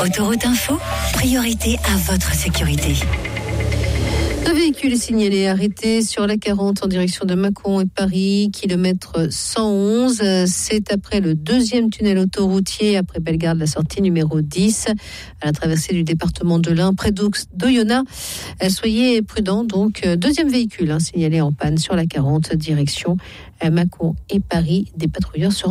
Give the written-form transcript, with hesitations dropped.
Autoroute Info, priorité à votre sécurité. Un véhicule est signalé arrêté sur la 40 en direction de Mâcon et Paris, kilomètre 111. C'est après le deuxième tunnel autoroutier, après Bellegarde, la sortie numéro 10, à la traversée du département de l'Ain, près d'Oyonnax. Soyez prudents, donc, deuxième véhicule signalé en panne sur la 40, direction Mâcon et Paris. Des patrouilleurs seront